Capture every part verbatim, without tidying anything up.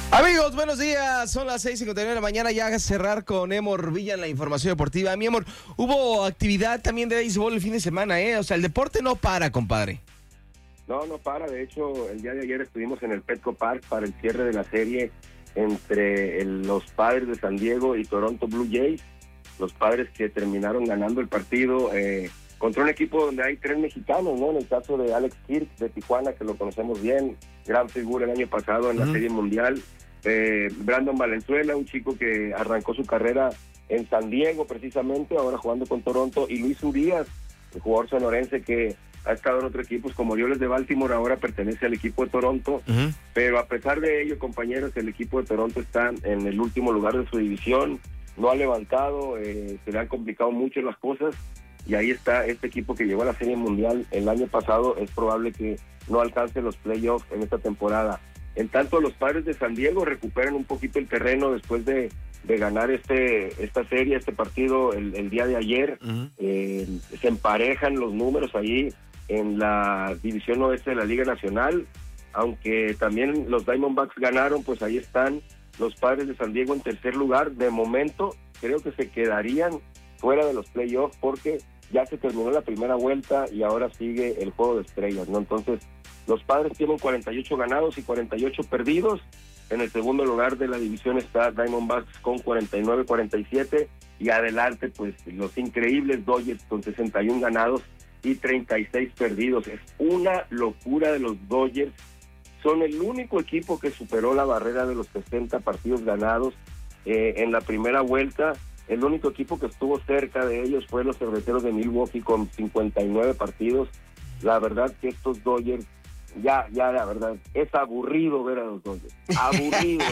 Amigos, buenos días. Son las seis cincuenta y nueve de la mañana. Ya a cerrar con Emor Villa en la información deportiva. Mi amor, hubo actividad también de béisbol el fin de semana, ¿eh? O sea, el deporte no para, compadre. No, no para. De hecho, el día de ayer estuvimos en el Petco Park para el cierre de la serie entre el, los Padres de San Diego y Toronto Blue Jays. Los Padres que terminaron ganando el partido eh, contra un equipo donde hay tres mexicanos, ¿no? En el caso de Alex Kirk de Tijuana, que lo conocemos bien, gran figura el año pasado en la uh-huh. Serie Mundial. Eh, Brandon Valenzuela, un chico que arrancó su carrera en San Diego precisamente, ahora jugando con Toronto, y Luis Urias, el jugador sonorense que ha estado en otros equipos como Orioles de Baltimore, ahora pertenece al equipo de Toronto, uh-huh. pero a pesar de ello, compañeros, el equipo de Toronto está en el último lugar de su división, no ha levantado, eh, se le han complicado mucho las cosas, y ahí está este equipo que llegó a la Serie Mundial el año pasado. Es probable que no alcance los playoffs en esta temporada. En tanto, los Padres de San Diego recuperan un poquito el terreno después de, de ganar este esta serie, este partido el, el día de ayer. Uh-huh. Eh, se emparejan los números ahí en la división oeste de la Liga Nacional, aunque también los Diamondbacks ganaron, pues ahí están los Padres de San Diego en tercer lugar. De momento, creo que se quedarían fuera de los playoffs porque ya se terminó la primera vuelta y ahora sigue el juego de estrellas, ¿no? Entonces, los Padres tienen cuarenta y ocho ganados y cuarenta y ocho perdidos. En el segundo lugar de la división está Diamondbacks con cuarenta y nueve cuarenta y siete. Y adelante, pues, los increíbles Dodgers con sesenta y uno ganados y treinta y seis perdidos. Es una locura de los Dodgers. Son el único equipo que superó la barrera de los sesenta partidos ganados eh, en la primera vuelta. El único equipo que estuvo cerca de ellos fue los Cerveceros de Milwaukee con cincuenta y nueve partidos. La verdad que estos Dodgers, ya, ya la verdad, es aburrido ver a los Dodgers. Aburrido.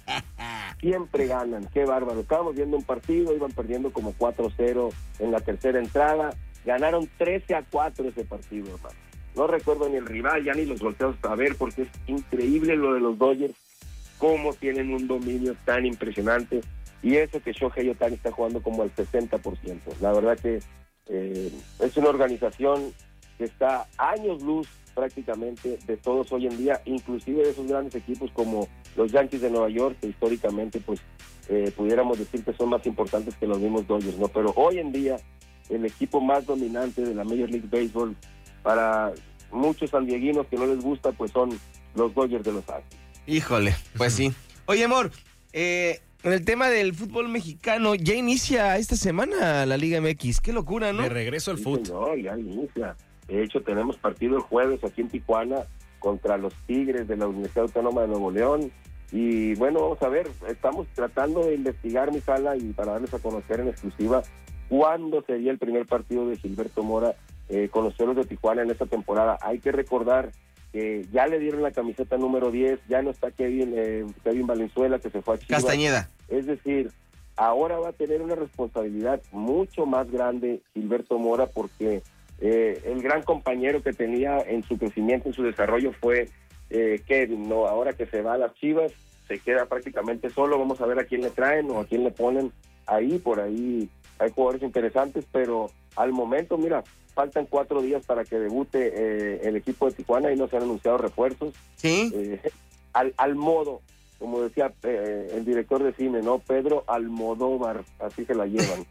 Siempre ganan, qué bárbaro. Estábamos viendo un partido, iban perdiendo como cuatro cero en la tercera entrada. Ganaron trece a cuatro ese partido, hermano. No recuerdo ni el rival, ya ni los volteos a ver, porque es increíble lo de los Dodgers, cómo tienen un dominio tan impresionante. Y eso que Shohei Ohtani está jugando como al sesenta por ciento. La verdad que eh, es una organización que está años luz prácticamente de todos hoy en día, inclusive de esos grandes equipos como los Yankees de Nueva York, que históricamente pues eh, pudiéramos decir que son más importantes que los mismos Dodgers, ¿no? Pero hoy en día el equipo más dominante de la Major League Baseball, para muchos sandieguinos que no les gusta, pues son los Dodgers de Los Ángeles. Híjole, pues sí. Oye, amor, eh... en el tema del fútbol mexicano, ya inicia esta semana la Liga M X. Qué locura, ¿no? De regreso al sí, fútbol. No, ya inicia. De hecho, tenemos partido el jueves aquí en Tijuana contra los Tigres de la Universidad Autónoma de Nuevo León. Y bueno, vamos a ver, estamos tratando de investigar, mi sala, y para darles a conocer en exclusiva cuándo sería el primer partido de Gilberto Mora eh, con los Toros de Tijuana en esta temporada. Hay que recordar que ya le dieron la camiseta número diez, ya no está Kevin, eh, Kevin Valenzuela, que se fue a Chivas. Castañeda. Es decir, ahora va a tener una responsabilidad mucho más grande Gilberto Mora, porque eh, el gran compañero que tenía en su crecimiento, en su desarrollo fue eh, Kevin, ¿no? Ahora que se va a las Chivas, se queda prácticamente solo. Vamos a ver a quién le traen o a quién le ponen ahí. Por ahí hay jugadores interesantes, pero al momento, mira, faltan cuatro días para que debute eh, el equipo de Tijuana y no se han anunciado refuerzos. Sí. Eh, al, al modo, como decía eh, el director de cine, ¿no? Pedro Almodóvar, así se la llevan.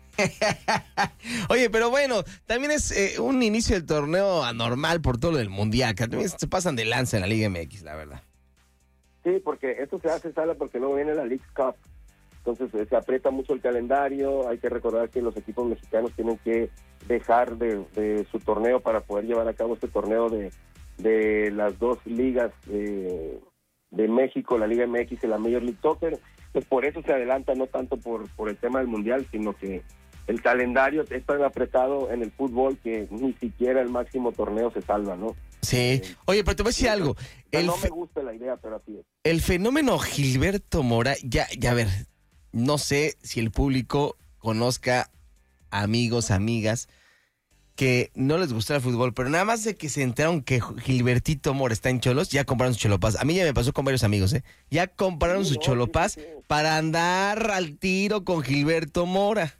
Oye, pero bueno, también es eh, un inicio del torneo anormal por todo lo del Mundial, que también se pasan de lanza en la Liga M X, la verdad. Sí, porque esto se hace sala porque luego viene la League Cup. Entonces eh, se aprieta mucho el calendario. Hay que recordar que los equipos mexicanos tienen que dejar de, de su torneo para poder llevar a cabo este torneo de, de las dos ligas eh, de México, la Liga M X y la Major League Soccer. Pues por eso se adelanta, no tanto por, por el tema del Mundial, sino que el calendario es tan apretado en el fútbol que ni siquiera el máximo torneo se salva, ¿no? Sí. Oye, pero te voy a decir algo. El no fe- me gusta la idea, pero así es. El fenómeno Gilberto Mora, ya, ya a ver, no sé si el público conozca amigos, amigas, que no les gusta el fútbol, pero nada más de que se enteraron que Gilbertito Mora está en Cholos, ya compraron sus cholopás. A mí ya me pasó con varios amigos, ¿eh? Ya compraron Sí, sus no, cholopás sí, sí, sí. para andar al tiro con Gilberto Mora.